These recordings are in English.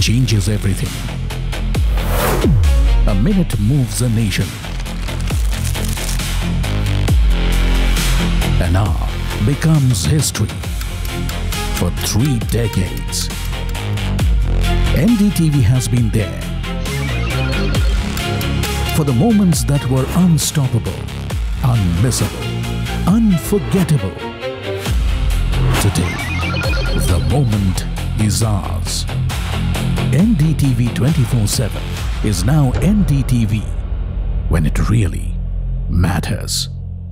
changes everything. A minute moves a nation. An hour becomes history. For 3 decades, NDTV has been there for the moments that were unstoppable, unmissable, unforgettable. Today, the moment is ours. NDTV 24/7 is now NDTV when it really matters.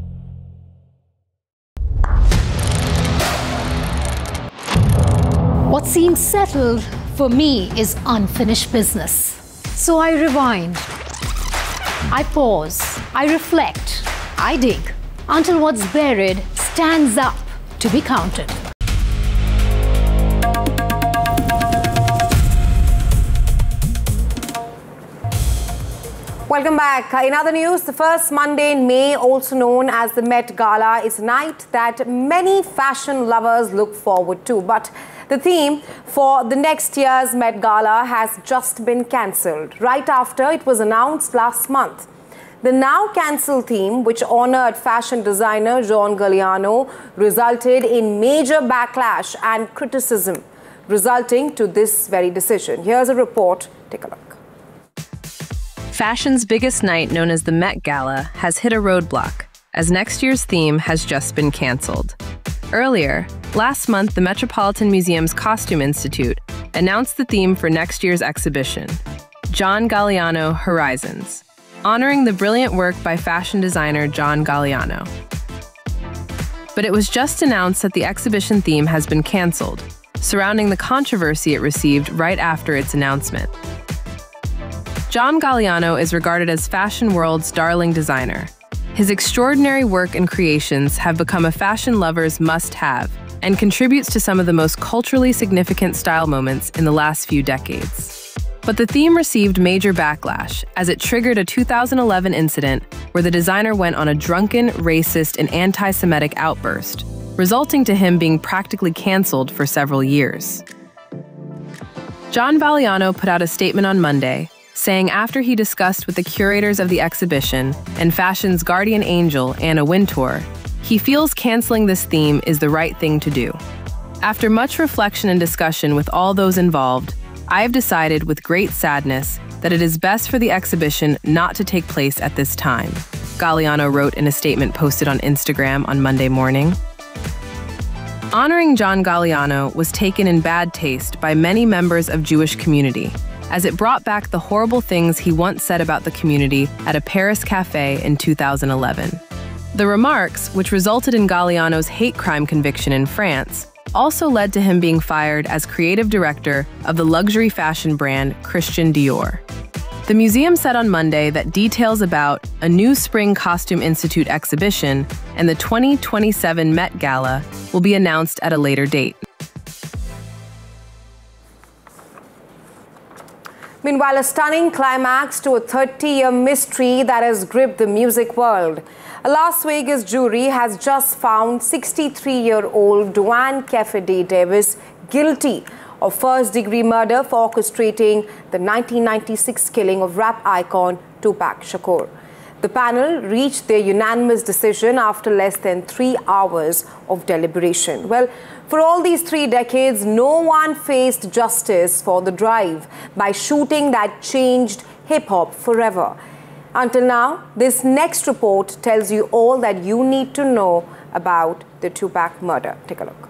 What seems settled for me is unfinished business. So I rewind, I pause, I reflect, I dig until what's buried stands up to be counted. Welcome back. In other news, the first Monday in May, also known as the Met Gala, is a night that many fashion lovers look forward to. But the theme for the next year's Met Gala has just been cancelled right after it was announced last month. The now cancelled theme, which honoured fashion designer John Galliano, resulted in major backlash and criticism, resulting to this very decision. Here's a report. Take a look. Fashion's biggest night, known as the Met Gala, has hit a roadblock, as next year's theme has just been cancelled. Earlier, last month, the Metropolitan Museum's Costume Institute announced the theme for next year's exhibition, John Galliano Horizons, honoring the brilliant work by fashion designer John Galliano. But it was just announced that the exhibition theme has been cancelled, surrounding the controversy it received right after its announcement. John Galliano is regarded as fashion world's darling designer. His extraordinary work and creations have become a fashion lover's must-have and contributes to some of the most culturally significant style moments in the last few decades. But the theme received major backlash as it triggered a 2011 incident where the designer went on a drunken, racist, and anti-Semitic outburst, resulting to him being practically cancelled for several years. John Galliano put out a statement on Monday, saying after he discussed with the curators of the exhibition and fashion's guardian angel, Anna Wintour, he feels canceling this theme is the right thing to do. After much reflection and discussion with all those involved, I have decided with great sadness that it is best for the exhibition not to take place at this time, Galliano wrote in a statement posted on Instagram on Monday morning. Honoring John Galliano was taken in bad taste by many members of Jewish community, as it brought back the horrible things he once said about the community at a Paris cafe in 2011. The remarks, which resulted in Galliano's hate crime conviction in France, also led to him being fired as creative director of the luxury fashion brand Christian Dior. The museum said on Monday that details about a new Spring Costume Institute exhibition and the 2027 Met Gala will be announced at a later date. Meanwhile, a stunning climax to a 30-year mystery that has gripped the music world. A Las Vegas jury has just found 63-year-old Duane Keffe Davis guilty of first-degree murder for orchestrating the 1996 killing of rap icon Tupac Shakur. The panel reached their unanimous decision after less than 3 hours of deliberation. Well, for all these 3 decades, no one faced justice for the drive by shooting that changed hip-hop forever. Until now, this next report tells you all that you need to know about the Tupac murder. Take a look.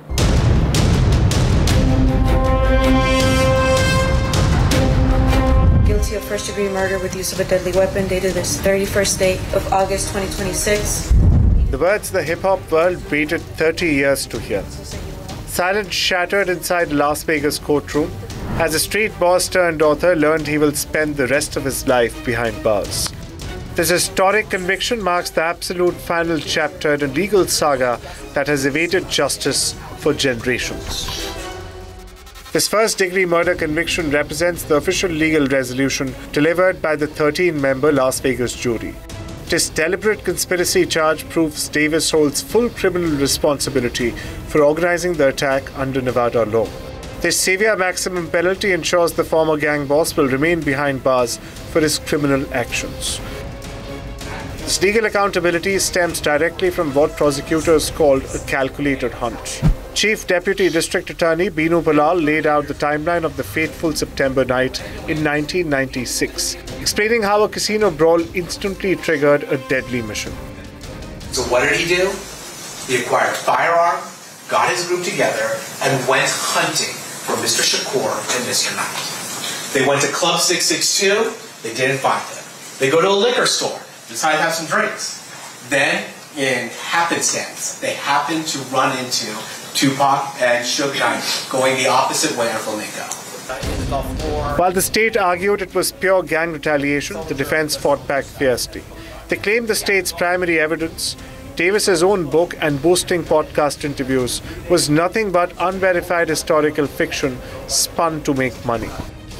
Guilty of first-degree murder with use of a deadly weapon, dated this 31st day of August 2026. The words the hip-hop world waited 30 years to hear. Silence shattered inside Las Vegas courtroom as a street boss turned author learned he will spend the rest of his life behind bars. This historic conviction marks the absolute final chapter in a legal saga that has evaded justice for generations. This first-degree murder conviction represents the official legal resolution delivered by the 13-member Las Vegas jury. This deliberate conspiracy charge proves Davis holds full criminal responsibility for organizing the attack under Nevada law. This severe maximum penalty ensures the former gang boss will remain behind bars for his criminal actions. This legal accountability stems directly from what prosecutors called a calculated hunch. Chief Deputy District Attorney Binu Balal laid out the timeline of the fateful September night in 1996, explaining how a casino brawl instantly triggered a deadly mission. So what did he do? He acquired a firearm, got his group together, and went hunting for Mr. Shakur and Mr. Knight. They went to Club 662, they didn't find them. They go to a liquor store, decide to have some drinks. Then, in happenstance, they happen to run into Tupac and Suge Knight going the opposite way on Flamenco. While the state argued it was pure gang retaliation, the defense fought back fiercely. They claimed the state's primary evidence, Davis's own book and boasting podcast interviews, was nothing but unverified historical fiction spun to make money.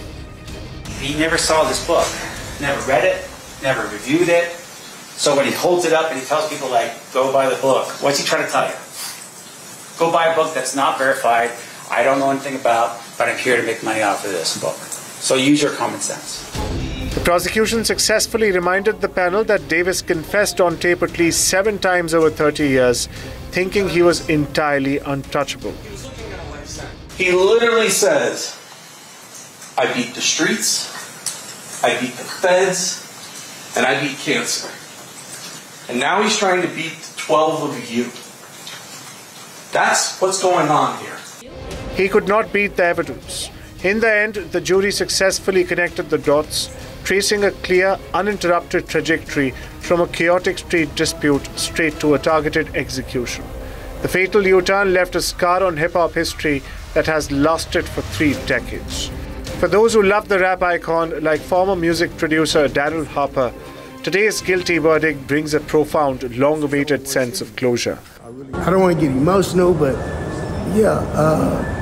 He never saw this book, never read it, never reviewed it. So when he holds it up and he tells people, like, go buy the book, what's he trying to tell you? Go buy a book that's not verified, I don't know anything about, but I'm here to make money off of this book. So use your common sense. The prosecution successfully reminded the panel that Davis confessed on tape at least 7 times over 30 years, thinking he was entirely untouchable. He literally says, I beat the streets, I beat the feds, and I beat cancer. And now he's trying to beat 12 of you. That's what's going on here. He could not beat the evidence. In the end, the jury successfully connected the dots, tracing a clear, uninterrupted trajectory from a chaotic street dispute straight to a targeted execution. The fatal U-turn left a scar on hip-hop history that has lasted for 3 decades. For those who love the rap icon, like former music producer Daryl Harper, today's guilty verdict brings a profound, long-awaited sense of closure. I don't want to get emotional, but yeah,